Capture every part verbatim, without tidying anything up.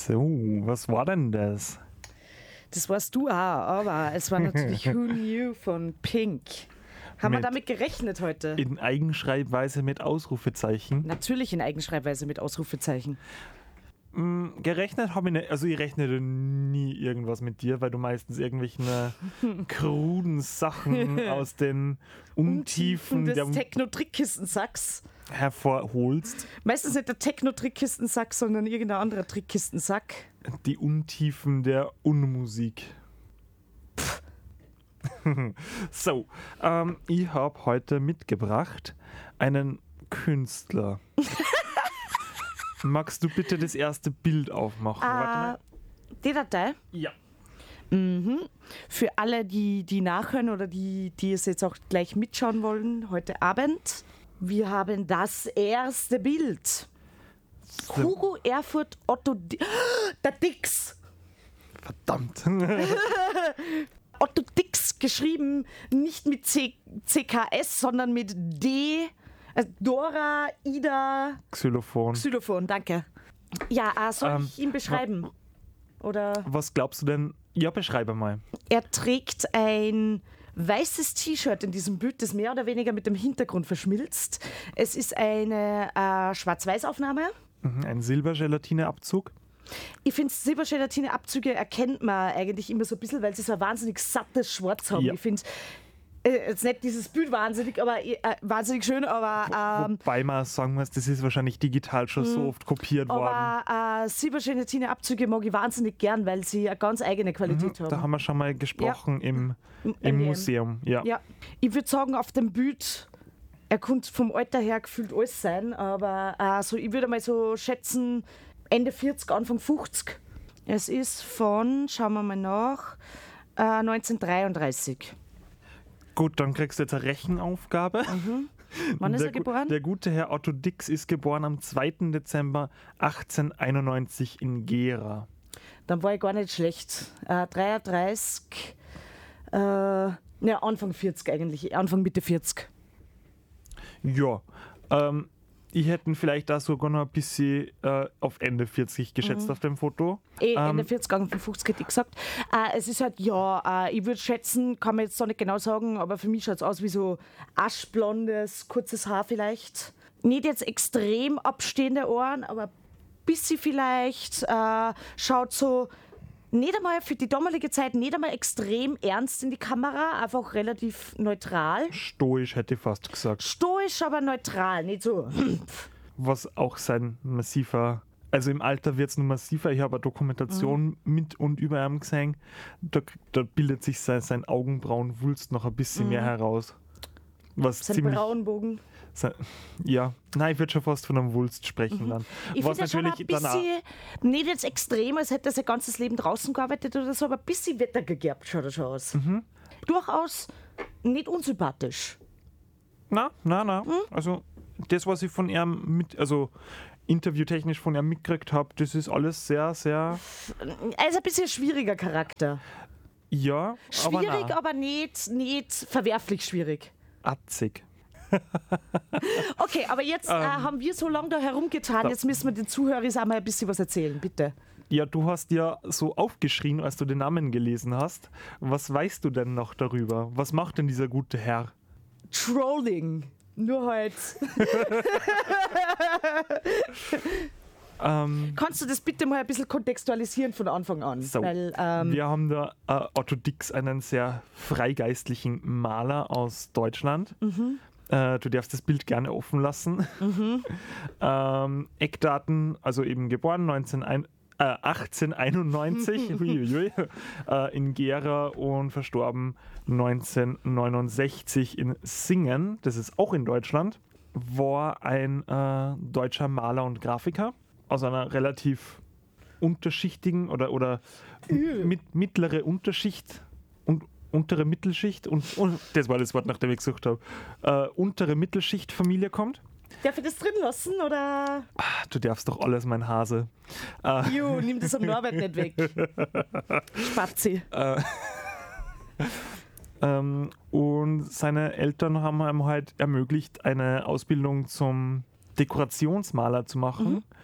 So, was war denn das? Das warst du auch, aber es war natürlich Who Knew von Pink. Haben Mit wir damit gerechnet heute? In Eigenschreibweise mit Ausrufezeichen. Natürlich in Eigenschreibweise mit Ausrufezeichen. Mm, gerechnet habe ich nicht, also ich rechne nie irgendwas mit dir, weil du meistens irgendwelchen äh, kruden Sachen aus den Untiefen des der Techno-Trickkistensacks hervorholst. Meistens nicht der Techno-Trickkistensacks, sondern irgendein anderer Trickkistensack. Die Untiefen der Unmusik. So, ähm, ich habe heute mitgebracht einen Künstler. Magst du bitte das erste Bild aufmachen? Warte mal. Äh, die Datei. Ja. Mhm. Für alle, die, die nachhören oder die, die es jetzt auch gleich mitschauen wollen, heute Abend. Wir haben das erste Bild. Hugo Erfurt Otto D- der Dix. Verdammt. Otto Dix geschrieben, nicht mit C- CKS, sondern mit D. Also Dora, Ida, Xylophon. Xylophon, danke. Ja, äh, soll Ähm, ich ihn beschreiben? Oder? Was glaubst du denn? Ja, beschreibe mal. Er trägt ein weißes T-Shirt in diesem Bild, das mehr oder weniger mit dem Hintergrund verschmilzt. Es ist eine äh, Schwarz-Weiß-Aufnahme. Mhm, ein Silbergelatineabzug. Ich finde, Silbergelatine-Abzüge erkennt man eigentlich immer so ein bisschen, weil sie so ein wahnsinnig sattes Schwarz haben. Ja. Ich finde äh, jetzt nicht dieses Bild wahnsinnig, aber äh, wahnsinnig schön, aber, ähm, Wobei man sagen muss, das ist wahrscheinlich digital schon so oft kopiert worden. aber äh, Silbergelatine-Abzüge mag ich wahnsinnig gern, weil sie eine ganz eigene Qualität haben. Da haben wir schon mal gesprochen im, Im im M D M. Museum. Ja. Ja, ich würde sagen, auf dem Bild, er könnte vom Alter her gefühlt alles sein, aber äh, so, ich würde mal so schätzen, Ende vierzig, Anfang fünfzig. Es ist von, schauen wir mal nach, äh, neunzehnhundertdreiunddreißig. Gut, dann kriegst du jetzt eine Rechenaufgabe. Wann ist der, er geboren? Der gute Herr Otto Dix ist geboren am zweiten Dezember achtzehnhunderteinundneunzig in Gera. Dann war ich gar nicht schlecht. Äh, dreiunddreißig, äh, ja, Anfang vierzig eigentlich, Anfang Mitte vierzig. Ja, ähm, ich hätte ihn vielleicht da sogar noch ein bisschen äh, auf Ende vierzig geschätzt auf dem Foto. Eh, Ähm, Ende vierzig, Anfang fünfzig hätte ich gesagt. Äh, es ist halt, ja, äh, ich würde schätzen, kann man jetzt so nicht genau sagen, aber für mich schaut es aus wie so aschblondes, kurzes Haar vielleicht. Nicht jetzt extrem abstehende Ohren, aber ein bisschen vielleicht. Äh, schaut so nicht einmal für die damalige Zeit nicht einmal extrem ernst in die Kamera, einfach relativ neutral. Stoisch hätte ich fast gesagt. Stoisch, aber neutral, nicht so. Was auch sein massiver, also im Alter wird es nur massiver. Ich habe eine Dokumentation Mhm. mit und über ihm gesehen. Da, da bildet sich sein, sein Augenbrauenwulst noch ein bisschen mehr heraus. Was Sein ziemlich. Braunbogen. Sein, ja, nein, ich würde schon fast von einem Wulst sprechen dann. Ich Was finde schon ein natürlich dann auch, bisschen, nicht jetzt extrem, als hätte er sein ganzes Leben draußen gearbeitet oder so, aber ein bisschen wettergegerbt schaut er schon aus. Mhm. Durchaus nicht unsympathisch. na, na, na. Hm? Also das, was ich von ihm mit, also interviewtechnisch von ihm mitgekriegt habe, das ist alles sehr, sehr, Er ist ein bisschen ein schwieriger Charakter. ja, Schwierig, aber na, aber nicht, nicht verwerflich schwierig. atzig. Okay, aber jetzt äh, haben wir so lange da herumgetan, da- jetzt müssen wir den Zuhörern auch mal ein bisschen was erzählen, bitte. Ja, du hast ja so aufgeschrien, als du den Namen gelesen hast. Was weißt du denn noch darüber? Was macht denn dieser gute Herr? Trolling. Nur halt. Ähm, Kannst du das bitte mal ein bisschen kontextualisieren von Anfang an? so, Weil, ähm, wir haben da äh, Otto Dix, einen sehr freigeistlichen Maler aus Deutschland. Mhm. Äh, du darfst das Bild gerne offen lassen. ähm, Eckdaten, also eben geboren neunzehnhundert, äh, achtzehnhunderteinundneunzig huiuiui, äh, in Gera und verstorben neunzehnhundertneunundsechzig in Singen, das ist auch in Deutschland, war ein äh, deutscher Maler und Grafiker aus einer relativ unterschichtigen oder, oder mit, mittlere Unterschicht und untere Mittelschicht und, und das war das Wort, nach dem ich gesucht habe, äh, untere Mittelschicht-Familie kommt. darf ich das drin lassen oder? Ah, du darfst doch alles, mein Hase. Äh, Ju, nimm das am Norbert nicht weg. Spazi. ähm, und seine Eltern haben ihm halt ermöglicht, eine Ausbildung zum Dekorationsmaler zu machen.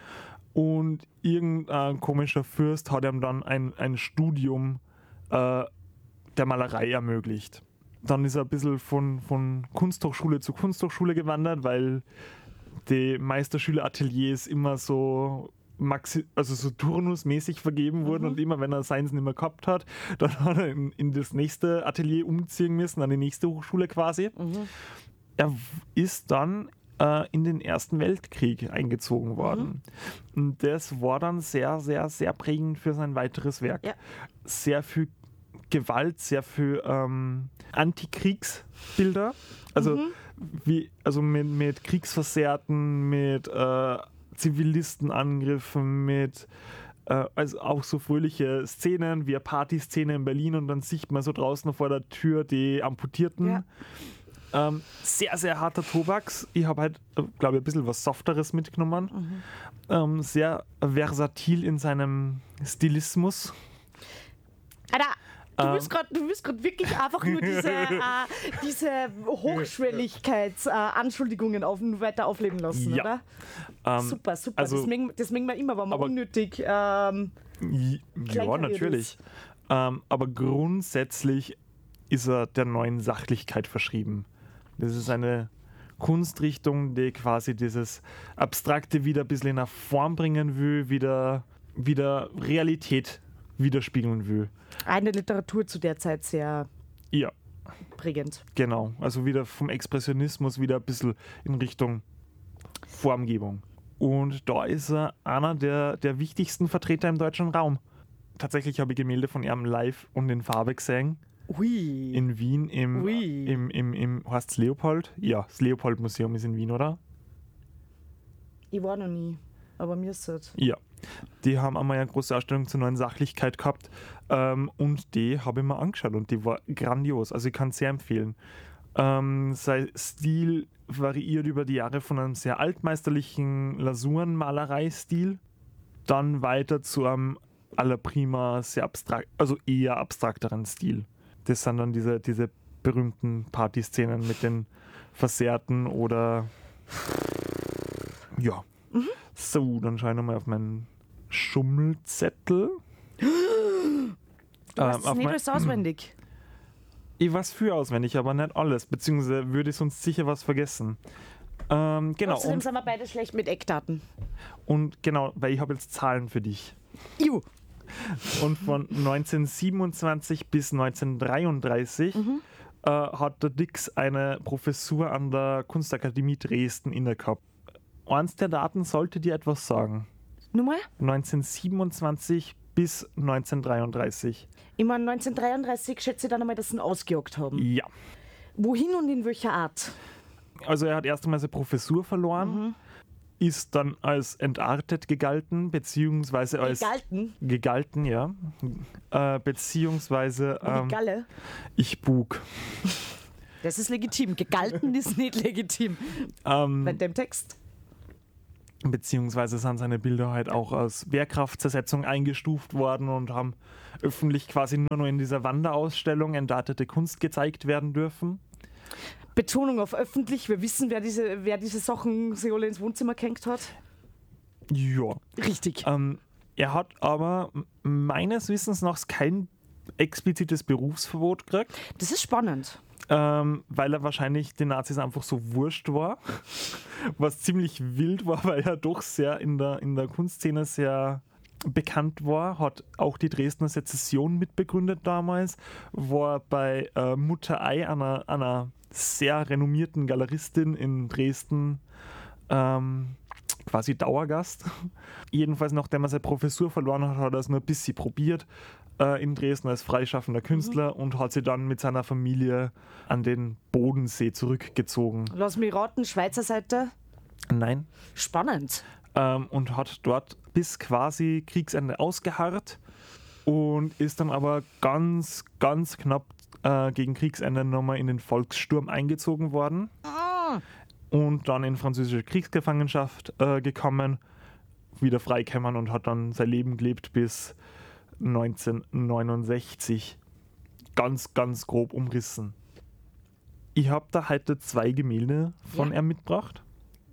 Und irgendein komischer Fürst hat ihm dann ein, ein Studium äh, der Malerei ermöglicht. Dann ist er ein bisschen von, von Kunsthochschule zu Kunsthochschule gewandert, weil die Meisterschülerateliers immer so maxi- also so turnusmäßig vergeben wurden, mhm. und immer wenn er seins nicht mehr gehabt hat, dann hat er in, in das nächste Atelier umziehen müssen, an die nächste Hochschule quasi. Mhm. Er ist dann äh, in den Ersten Weltkrieg eingezogen worden. Mhm. Und das war dann sehr, sehr, sehr prägend für sein weiteres Werk. Ja. Sehr viel Gewalt, sehr viel ähm, Antikriegsbilder. Also, mhm. wie, also mit, mit Kriegsversehrten, mit äh, Zivilistenangriffen, mit äh, also auch so fröhliche Szenen wie eine Partyszene in Berlin, und dann sieht man so draußen vor der Tür die Amputierten. Ja. Ähm, sehr, sehr harter Tobaks. Ich habe halt, glaube ich, ein bisschen was Softeres mitgenommen. Mhm. Ähm, sehr versatil in seinem Stilismus. Alter, du willst gerade wirklich einfach nur diese, äh, diese Hochschwelligkeitsanschuldigungen äh, auf, weiter aufleben lassen, ja. oder? Ähm, super, super. Also, das mögen das wir immer, wenn man aber, unnötig ähm, ja, natürlich. Ähm, aber grundsätzlich ist er der neuen Sachlichkeit verschrieben. Das ist eine Kunstrichtung, die quasi dieses Abstrakte wieder ein bisschen in eine Form bringen will, wieder, wieder Realität widerspiegeln will. Eine Literatur zu der Zeit sehr ja. prägend. Genau, also wieder vom Expressionismus wieder ein bisschen in Richtung Formgebung. Und da ist er einer der, der wichtigsten Vertreter im deutschen Raum. Tatsächlich habe ich Gemälde von ihm live und in Farbe gesehen. Ui. In Wien im, Ui. im, im, im heißt es Leopold? Ja, das Leopold-Museum ist in Wien, oder? Ich war noch nie, aber mir ist es. Ja, die haben einmal eine große Ausstellung zur neuen Sachlichkeit gehabt, ähm, und die habe ich mir angeschaut und die war grandios, also ich kann es sehr empfehlen. Ähm, sein Stil variiert über die Jahre von einem sehr altmeisterlichen Lasurenmalereistil dann weiter zu einem aller prima, sehr abstrakt, also eher abstrakteren Stil. Das sind dann diese, diese berühmten Partyszenen mit den Versehrten oder ja. Mhm. So, dann schaue ich nochmal auf meinen Schummelzettel. Du hast ähm, es nicht alles auswendig. Ich weiß viel auswendig, aber nicht alles. Beziehungsweise würde ich sonst sicher was vergessen. Ähm, genau. Außerdem und, sind wir beide schlecht mit Eckdaten. Und genau, weil ich habe jetzt Zahlen für dich. Juhu. Und von neunzehnhundertsiebenundzwanzig bis neunzehnhundertdreiunddreißig mhm. äh, hat der Dix eine Professur an der Kunstakademie Dresden inne gehabt. Eins der Daten sollte dir etwas sagen. Nummer? neunzehnhundertsiebenundzwanzig bis neunzehnhundertdreiunddreißig. Ich meine, neunzehnhundertdreiunddreißig schätze ich dann einmal, dass sie ihn ausgejagt haben. Ja. Wohin und in welcher Art? Also er hat erst einmal seine Professur verloren, mhm. ist dann als entartet gegalten, beziehungsweise als... Gegalten? Gegalten, ja. Äh, beziehungsweise... Ähm, Die Galle? Ich bug. Das ist legitim. Gegalten ist nicht legitim. Ähm, Bei dem Text. Beziehungsweise sind seine Bilder halt auch als Wehrkraftzersetzung eingestuft worden und haben öffentlich quasi nur noch in dieser Wanderausstellung entartete Kunst gezeigt werden dürfen. Betonung auf öffentlich. Wir wissen, wer diese, wer diese Sachen sich alle ins Wohnzimmer gehängt hat. Ja. Richtig. Ähm, er hat aber meines Wissens nach kein explizites Berufsverbot gekriegt. Das ist spannend. Ähm, weil er wahrscheinlich den Nazis einfach so wurscht war, was ziemlich wild war, weil er doch sehr in der, in der Kunstszene sehr bekannt war, hat auch die Dresdner Sezession mitbegründet damals, war bei äh, Mutter Ei, einer, einer sehr renommierten Galeristin in Dresden, ähm, quasi Dauergast. Jedenfalls, nachdem er seine Professur verloren hat, hat er es nur ein bisschen probiert äh, in Dresden als freischaffender Künstler mhm. und hat sich dann mit seiner Familie an den Bodensee zurückgezogen. Lass mich raten, Schweizer Seite? Nein. Spannend. Ähm, und hat dort bis quasi Kriegsende ausgeharrt und ist dann aber ganz, ganz knapp äh, gegen Kriegsende nochmal in den Volkssturm eingezogen worden. Ah. Und dann in französische Kriegsgefangenschaft äh, gekommen, wieder freigekommen und hat dann sein Leben gelebt bis neunzehnhundertneunundsechzig. Ganz, ganz grob umrissen. Ich habe da heute zwei Gemälde von ja. ihm mitgebracht.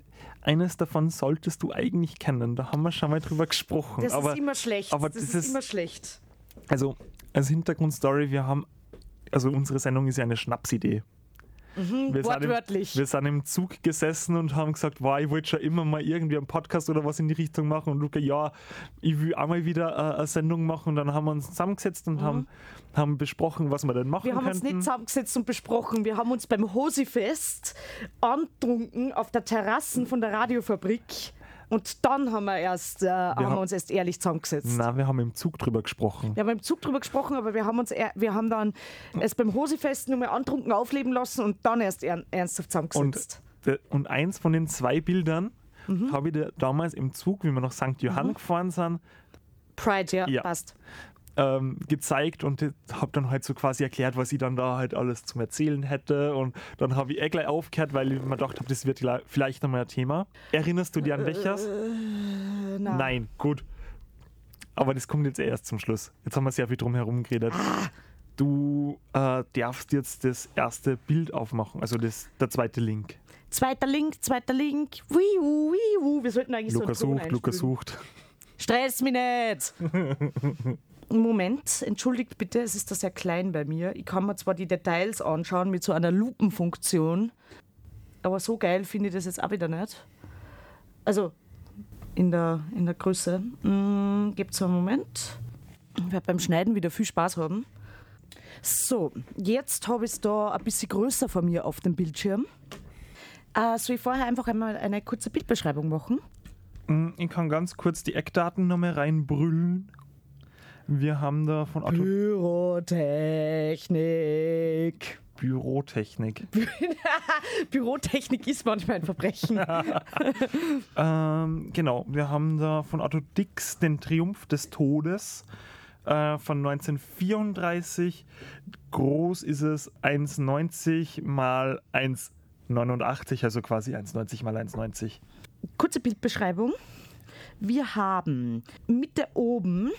eines davon solltest du eigentlich kennen. Da haben wir schon mal drüber gesprochen. Das aber, ist immer schlecht. Aber das, das ist, ist immer schlecht. Also als Hintergrundstory, wir haben, also unsere Sendung ist ja eine Schnapsidee. Mhm, wir, wortwörtlich. Sind im, wir sind im Zug gesessen und haben gesagt, wow, ich wollte schon immer mal irgendwie einen Podcast oder was in die Richtung machen. Und Luca, ja, ich will einmal wieder äh, eine Sendung machen. Und dann haben wir uns zusammengesetzt und mhm. haben, haben besprochen, was wir denn machen Wir haben könnten. uns nicht zusammengesetzt und besprochen. Wir haben uns beim Hosifest angetrunken auf der Terrasse von der Radiofabrik. Und dann haben wir, erst, äh, haben wir uns erst ehrlich zusammengesetzt. Nein, wir haben im Zug drüber gesprochen. Wir haben im Zug drüber gesprochen, aber wir haben uns er, wir haben dann es beim Hosifest nochmal antrunken aufleben lassen und dann erst er, ernsthaft zusammengesetzt. Und, und eins von den zwei Bildern mhm. habe ich dir damals im Zug, wie wir nach Sankt Johann mhm. gefahren sind, Pride, ja, ja. passt. Ähm, gezeigt und habe dann halt so quasi erklärt, was ich dann da halt alles zum Erzählen hätte. Und dann habe ich eh gleich aufgehört, weil ich mir gedacht habe, das wird vielleicht nochmal ein Thema. Erinnerst du dich an welches? Äh, nein. Nein, gut. Aber das kommt jetzt erst zum Schluss. Jetzt haben wir sehr viel drum herum geredet. Ah. Du äh, darfst jetzt das erste Bild aufmachen, also das, der zweite Link. Zweiter Link, zweiter Link. Wiu, wiu. Wir sollten eigentlich Luca so einen Ton sucht, Luca sucht. Stress mich nicht! Moment, entschuldigt bitte, es ist da sehr klein bei mir. Ich kann mir zwar die Details anschauen mit so einer Lupenfunktion, aber so geil finde ich das jetzt auch wieder nicht. Also in der, in der Größe. Hm, Gebt es einen Moment. Ich werde beim Schneiden wieder viel Spaß haben. So, jetzt habe ich es da ein bisschen größer von mir auf dem Bildschirm. Äh, soll ich vorher einfach einmal eine kurze Bildbeschreibung machen? Ich kann ganz kurz die Eckdaten nochmal reinbrüllen. Wir haben da von Otto Pyrotechnik. Bürotechnik. Bürotechnik ist manchmal ein Verbrechen. ähm, genau, wir haben da von Otto Dix den Triumph des Todes äh, von neunzehnhundertvierunddreißig. Groß ist es eins Komma neunzig mal eins Komma neunundachtzig, also quasi eins Komma neunzig mal eins Komma neunzig. Kurze Bildbeschreibung. Wir haben Mitte oben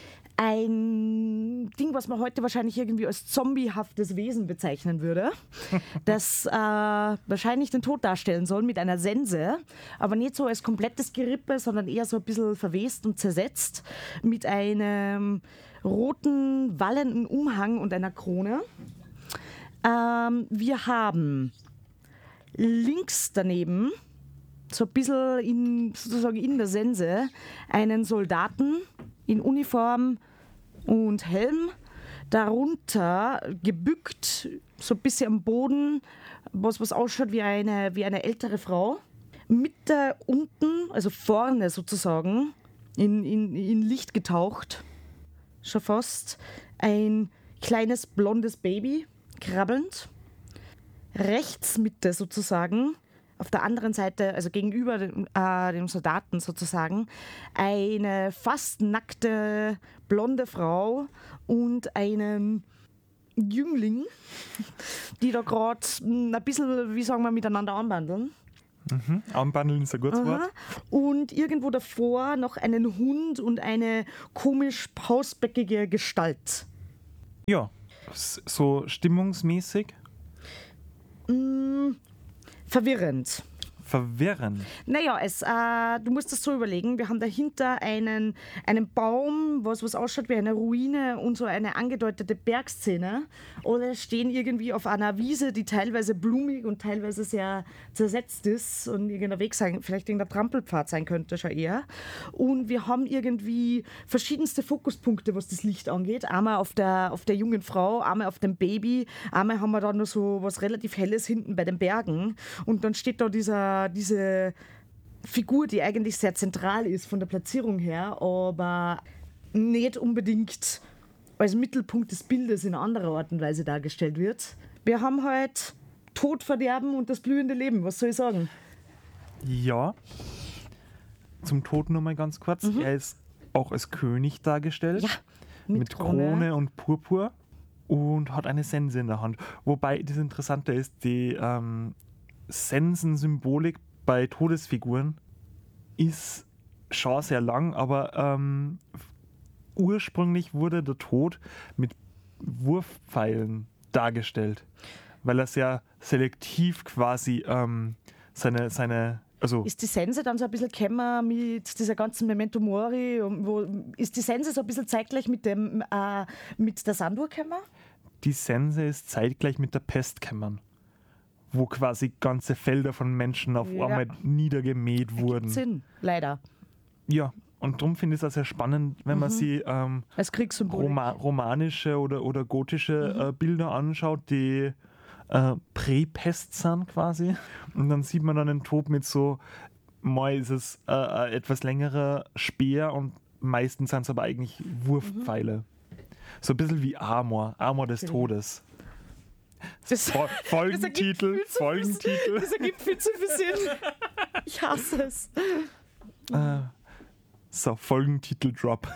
ein Ding, was man heute wahrscheinlich irgendwie als zombiehaftes Wesen bezeichnen würde, das äh, wahrscheinlich den Tod darstellen soll mit einer Sense, aber nicht so als komplettes Gerippe, sondern eher so ein bisschen verwest und zersetzt mit einem roten, wallenden Umhang und einer Krone. Ähm, wir haben links daneben, so ein bisschen in, sozusagen in der Sense, einen Soldaten in Uniform und Helm, darunter gebückt, so ein bisschen am Boden, was, was ausschaut wie eine, wie eine ältere Frau. Mitte unten, also vorne sozusagen, in, in, in Licht getaucht, schon fast, ein kleines blondes Baby, krabbelnd. Rechts Mitte sozusagen, auf der anderen Seite, also gegenüber dem, äh, dem Soldaten sozusagen, eine fast nackte blonde Frau und einen Jüngling, die da gerade ein bisschen, wie sagen wir, miteinander anbandeln. Mhm. Anbandeln ist ein gutes Aha. Wort. Und irgendwo davor noch einen Hund und eine komisch pausbäckige Gestalt. Ja, so stimmungsmäßig. Mm, verwirrend. Verwirrend? Naja, es, äh, du musst das so überlegen. Wir haben dahinter einen, einen Baum, was, was ausschaut wie eine Ruine und so eine angedeutete Bergszene. Oder stehen irgendwie auf einer Wiese, die teilweise blumig und teilweise sehr zersetzt ist und irgendein Weg sein, vielleicht irgendein Trampelpfad sein könnte, schon eher. Und wir haben irgendwie verschiedenste Fokuspunkte, was das Licht angeht. Einmal auf der, auf der jungen Frau, einmal auf dem Baby, einmal haben wir da nur so was relativ Helles hinten bei den Bergen. Und dann steht da dieser diese Figur, die eigentlich sehr zentral ist von der Platzierung her, aber nicht unbedingt als Mittelpunkt des Bildes in anderer Art und Weise dargestellt wird. Wir haben halt Tod, Verderben und das blühende Leben. Was soll ich sagen? Ja. Zum Tod nur mal ganz kurz. Mhm. Er ist auch als König dargestellt. Ja. Mit, mit Krone. Krone und Purpur und hat eine Sense in der Hand. Wobei das Interessante ist, die ähm, Sensensymbolik bei Todesfiguren ist schon sehr lang, aber ähm, ursprünglich wurde der Tod mit Wurfpfeilen dargestellt, weil er sehr selektiv quasi ähm, seine, seine Also ist die Sense dann so ein bisschen gekommen mit dieser ganzen Memento Mori? Und wo, ist die Sense so ein bisschen zeitgleich mit, dem, äh, mit der Sanduhr gekommen? die Sense ist zeitgleich mit der Pest gekommen, wo quasi ganze Felder von Menschen auf Ja. einmal niedergemäht wurden. Sinn, leider. Ja, und darum finde ich es auch sehr spannend, wenn man sich ähm, Als Kriegssymbol. Roma romanische oder, oder gotische äh, Bilder anschaut, die äh, Prä-Pest sind quasi. Und dann sieht man dann einen Tod mit so, mal ist es äh, ein etwas längerer Speer und meistens sind es aber eigentlich Wurfpfeile. So ein bisschen wie Amor, Amor des Todes. Das, Fol das Folgentitel, ergibt viel zu Folgentitel. viel- das ergibt viel zu viel Sinn. Ich hasse es. Äh, so, Folgentitel-Drop.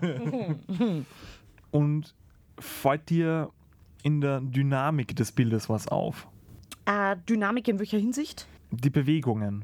Und fällt dir in der Dynamik des Bildes was auf? Äh, Dynamik in welcher Hinsicht? Die Bewegungen.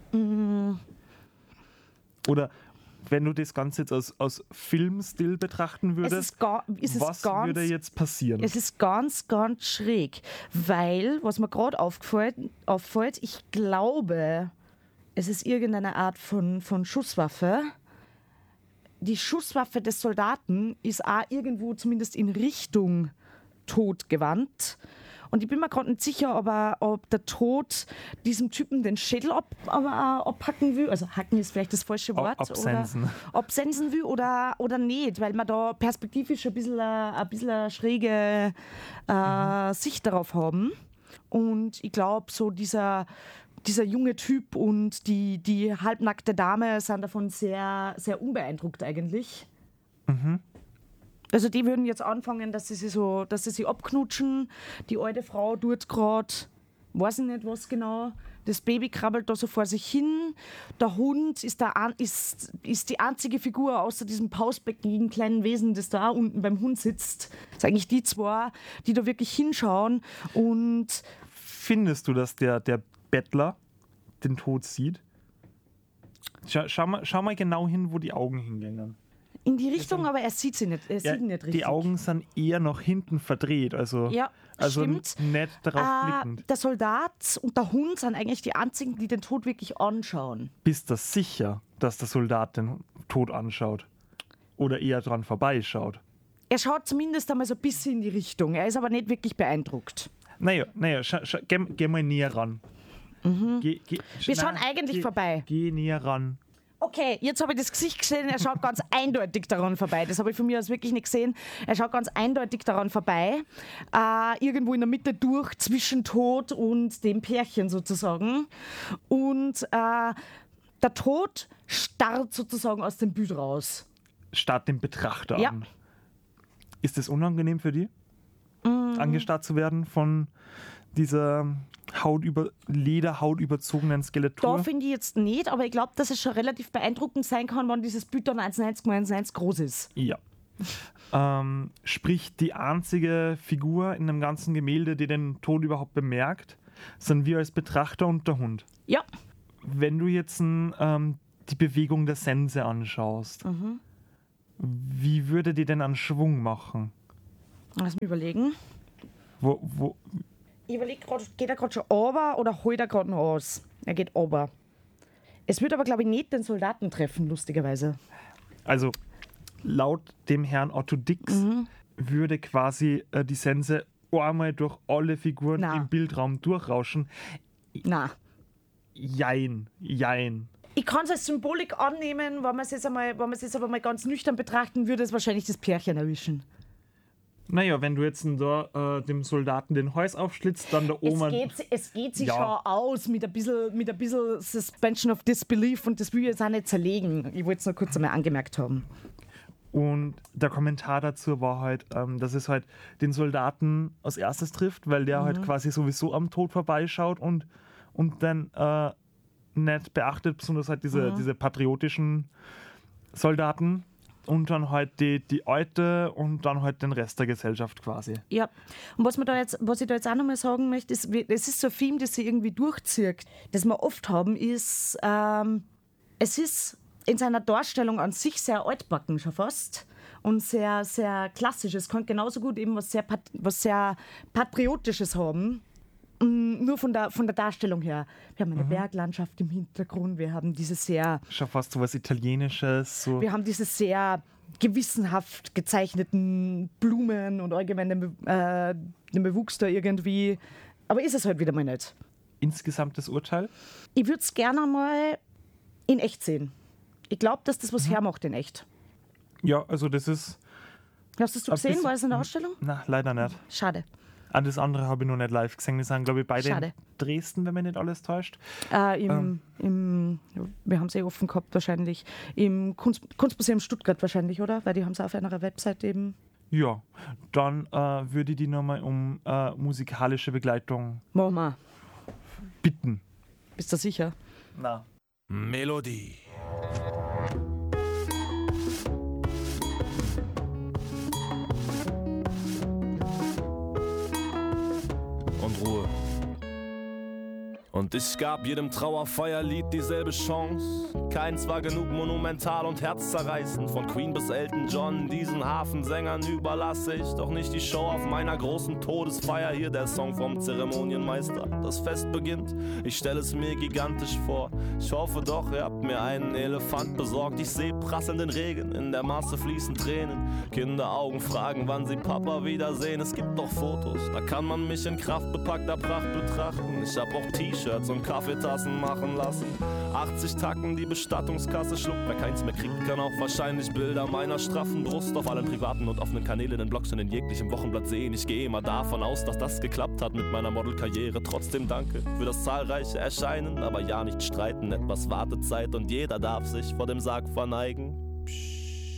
Oder wenn du das Ganze jetzt als, als Filmstil betrachten Es würdest, ist, ga, es ist was ganz, würde jetzt passieren? Es ist ganz, ganz schräg, weil, was mir gerade aufgefällt, auffällt, ich glaube, es ist irgendeine Art von, von Schusswaffe. Die Schusswaffe des Soldaten ist auch irgendwo zumindest in Richtung Tod gewandt. Und ich bin mir gerade nicht sicher, ob, er, ob der Tod diesem Typen den Schädel ab, aber, äh, abhacken will. Also hacken ist vielleicht das falsche Ab- Wort. absensen. Oder absensen will oder, oder nicht, weil wir da perspektivisch ein bisschen, äh, ein bisschen eine schräge äh, Sicht darauf haben. Und ich glaube, so dieser, dieser junge Typ und die, die halbnackte Dame sind davon sehr, sehr unbeeindruckt eigentlich. Also die würden jetzt anfangen, dass sie sie so, dass sie sie abknutschen. Die alte Frau tut gerade, weiß ich nicht was genau. Das Baby krabbelt da so vor sich hin. Der Hund ist, der, an- ist, ist die einzige Figur außer diesem pausbäckigen kleinen Wesen, das da unten beim Hund sitzt. Das sind eigentlich die zwei, die da wirklich hinschauen. Und Findest du, dass der, der Bettler den Tod sieht? Schau, schau, mal, schau mal genau hin, wo die Augen hingehen. in die Richtung, aber er sieht sie nicht, er Ja, sieht nicht richtig. die Augen sind eher nach hinten verdreht, also, Ja, also stimmt. nicht darauf Äh, blickend. der Soldat und der Hund sind eigentlich die einzigen, die den Tod wirklich anschauen. Bist du sicher, dass der Soldat den Tod anschaut? Oder eher dran vorbeischaut? Er schaut zumindest einmal so ein bisschen in die Richtung. Er ist aber nicht wirklich beeindruckt. Naja, naja, scha, scha, geh, geh mal näher ran. Geh, geh, Wir na, schauen eigentlich geh, vorbei. Geh näher ran. Okay, jetzt habe ich das Gesicht gesehen. Er schaut ganz eindeutig daran vorbei. Das habe ich von mir aus wirklich nicht gesehen. Er schaut ganz eindeutig daran vorbei. Äh, irgendwo in der Mitte durch, zwischen Tod und dem Pärchen sozusagen. Und äh, der Tod starrt sozusagen aus dem Bild raus. Starrt den Betrachter Ja. an. Ist es unangenehm für die, Mm. angestarrt zu werden von dieser Hautüber Lederhaut überzogenen Da Skeletur? finde ich jetzt nicht, aber ich glaube, dass es schon relativ beeindruckend sein kann, wenn dieses Bild dann eins Komma eins mal eins Komma eins groß ist. Ja. ähm, sprich, die einzige Figur in dem ganzen Gemälde, die den Tod überhaupt bemerkt, sind wir als Betrachter und der Hund. Ja, Wenn du jetzt ähm, die Bewegung der Sense anschaust, Mhm. wie würde die denn an Schwung machen? lass mich überlegen. Wo, wo, Ich überlege gerade, geht er gerade schon runter oder holt er gerade noch aus? Er geht runter. Es wird aber, glaube ich, nicht den Soldaten treffen, lustigerweise. also laut dem Herrn Otto Dix Mhm. würde quasi äh, die Sense einmal durch alle Figuren Na. im Bildraum durchrauschen. Na. Jein, jein. Ich kann es als Symbolik annehmen, wenn man es jetzt, einmal, wenn man es jetzt aber mal ganz nüchtern betrachten würde, es wahrscheinlich das Pärchen erwischen. Naja, wenn du jetzt da äh, dem Soldaten den Hals aufschlitzt, dann der Es Oma. geht, es geht sich Ja. schon aus mit ein, bisschen, mit ein bisschen Suspension of Disbelief und das will ich jetzt auch nicht zerlegen. Ich wollte es nur kurz einmal angemerkt haben. Und der Kommentar dazu war halt, ähm, dass es halt den Soldaten als erstes trifft, weil der Mhm. halt quasi sowieso am Tod vorbeischaut und, und dann äh, nicht beachtet, besonders halt diese, Mhm. diese patriotischen Soldaten und dann halt die, die Alte und dann halt den Rest der Gesellschaft quasi. Ja, und was, man da jetzt, was ich da jetzt auch nochmal sagen möchte, ist, wie- es ist so ein Film, das sich irgendwie durchzieht. Das wir oft haben, ist, ähm, es ist in seiner Darstellung an sich sehr altbacken schon fast und sehr, sehr klassisch. Es kann genauso gut eben was sehr, pat- was sehr Patriotisches haben. mh, nur von der, von der Darstellung her. Wir haben eine Mhm. Berglandschaft im Hintergrund, wir haben diese sehr, Schon fast so was Italienisches. So. wir haben diese sehr gewissenhaft gezeichneten Blumen und allgemein den, Be- äh, den Bewuchs da irgendwie. Aber ist es halt wieder mal nicht. Insgesamt das Urteil? Ich würde es gerne mal in echt sehen. Ich glaube, dass das was Mhm. hermacht in echt. Ja, also das ist... Hast du es Ein gesehen? bisschen- War es in der Ausstellung? Na, leider nicht. Schade. An das andere habe ich noch nicht live gesehen. Die sind, glaube ich, beide Schade. in Dresden, wenn mich nicht alles täuscht. Äh, im, Ähm. im, wir haben es eh offen gehabt wahrscheinlich. Im Kunst, Kunstmuseum Stuttgart wahrscheinlich, oder? Weil die haben es auf einer Website eben. Ja, dann äh, würde ich die nochmal um äh, musikalische Begleitung Machen wir. bitten. Bist du sicher? Na. Melodie. Und Ruhe. Und ich gab jedem Trauerfeierlied dieselbe Chance. Keins war genug monumental und herzzerreißend. Von Queen bis Elton John, diesen Hafensängern überlasse ich doch nicht die Show auf meiner großen Todesfeier. Hier der Song vom Zeremonienmeister. Das Fest beginnt, ich stelle es mir gigantisch vor. Ich hoffe doch, ihr habt mir einen Elefant besorgt. Ich seh prasselnden Regen, in der Masse fließen Tränen. Kinderaugen fragen, wann sie Papa wiedersehen. Es gibt doch Fotos, da kann man mich in kraftbepackter Pracht betrachten. Ich hab auch T-Shirts und Kaffeetassen machen lassen. achtzig Tacken, die Bestattungskasse schluckt. Wer keins mehr kriegt, kann auch wahrscheinlich Bilder meiner straffen Brust auf allen privaten und offenen Kanälen in Blogs und in jeglichem Wochenblatt sehen. Ich gehe immer davon aus, dass das geklappt hat mit meiner Modelkarriere. Trotzdem danke für das zahlreiche Erscheinen, aber ja nicht streiten. Etwas Wartezeit und jeder darf sich vor dem Sarg verneigen. Psch.